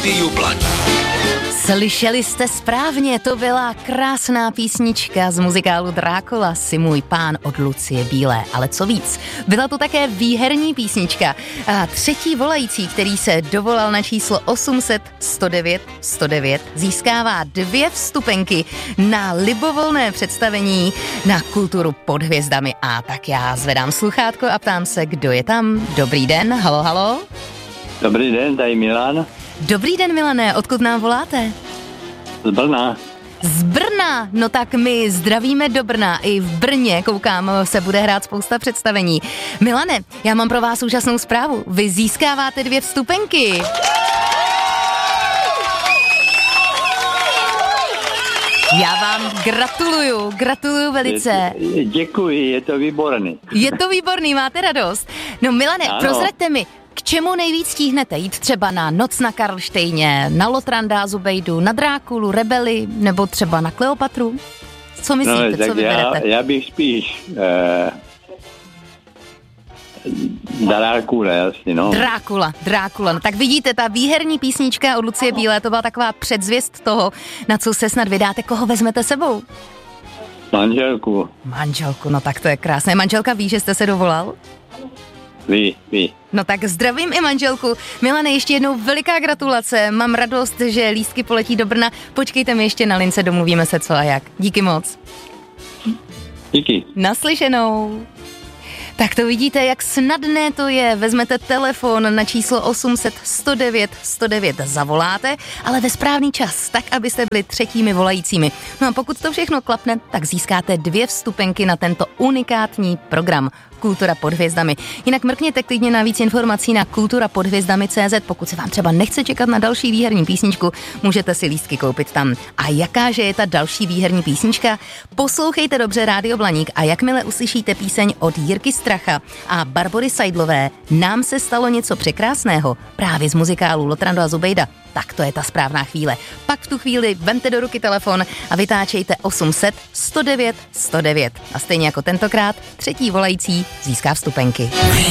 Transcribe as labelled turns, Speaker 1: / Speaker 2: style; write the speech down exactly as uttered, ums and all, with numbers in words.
Speaker 1: Rádiu Blaník.
Speaker 2: Slyšeli jste správně, to byla krásná písnička z muzikálu Drákula, Si můj pán od Lucie Bílé. Ale co víc, byla to také výherní písnička. A třetí volající, který se dovolal na číslo osm set sto devět sto devět, získává dvě vstupenky na libovolné představení na Kulturu pod hvězdami. A tak já zvedám sluchátko a ptám se, kdo je tam. Dobrý den, halo, halo.
Speaker 3: Dobrý den, tady Milan.
Speaker 2: Dobrý den, Milané, odkud nám voláte?
Speaker 3: Z Brna.
Speaker 2: Z Brna, no tak my zdravíme do Brna, i v Brně, koukám, se bude hrát spousta představení. Milane, já mám pro vás úžasnou zprávu, vy získáváte dvě vstupenky. Já vám gratuluju, gratuluju velice.
Speaker 3: Děkuji, je to výborný.
Speaker 2: Je to výborný, máte radost. No Milane,
Speaker 3: ano.
Speaker 2: Prozraďte mi, k čemu nejvíc stihnete jít třeba na Noc na Karlštejně, na Lotranda Zubejdu, na Drákulu, Rebeli, nebo třeba na Kleopatru? Co myslíte,
Speaker 3: no,
Speaker 2: co vyberete?
Speaker 3: Já, já bych spíš eh, Drákula, jasně, no.
Speaker 2: Drákula, Drákula. No tak vidíte, ta výherní písnička od Lucie Bílé, to byla taková předzvěst toho, na co se snad vydáte, koho vezmete sebou?
Speaker 3: Manželku.
Speaker 2: Manželku, no tak to je krásné. Manželka ví, že jste se dovolal?
Speaker 3: Ví, ví.
Speaker 2: No tak zdravím i manželku. Milane, ještě jednou veliká gratulace. Mám radost, že lístky poletí do Brna. Počkejte mi ještě na lince, domluvíme se co a jak. Díky moc.
Speaker 3: Díky.
Speaker 2: Naslyšenou. Tak to vidíte, jak snadné to je. Vezmete telefon na číslo osm set sto devět sto devět, zavoláte, ale ve správný čas, tak abyste byli třetími volajícími. No a pokud to všechno klapne, tak získáte dvě vstupenky na tento unikátní program Kultura pod hvězdami. Jinak mrkněte klidně na víc informací na kultura pod hvězdami tečka cé zet. Pokud se vám třeba nechce čekat na další výherní písničku, můžete si lístky koupit tam. A jakáže je ta další výherní písnička? Poslouchejte dobře Rádio Blaník a jakmile uslyšíte píseň od Jirky Stracha a Barbory Seidlové Nám se stalo něco překrásného právě z muzikálu Lotranda a Zubejda, tak to je ta správná chvíle. Pak v tu chvíli vemte do ruky telefon a vytáčejte osm set sto devět sto devět. A stejně jako tentokrát, třetí volající získá vstupenky.